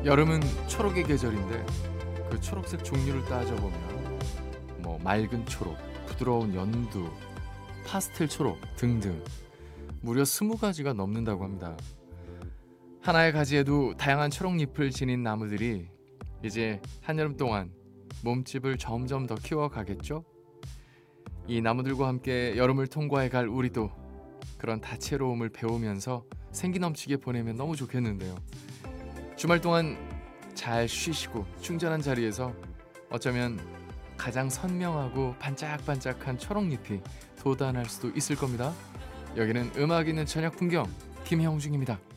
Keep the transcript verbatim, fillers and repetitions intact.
여름은 초록의 계절인데 그 초록색 종류를 따져보면 뭐 맑은 초록, 부드러운 연두, 파스텔 초록 등등 무려 스무 가지가 넘는다고 합니다. 하나의 가지에도 다양한 초록잎을 지닌 나무들이 이제 한여름 동안 몸집을 점점 더 키워가겠죠? 이 나무들과 함께 여름을 통과해갈 우리도 그런 다채로움을 배우면서 생기 넘치게 보내면 너무 좋겠는데요. 주말 동안 잘 쉬시고 충전한 자리에서 어쩌면 가장 선명하고 반짝반짝한 초록잎이 돋아날 수도 있을 겁니다. 여기는 음악 있는 저녁 풍경 김형중입니다.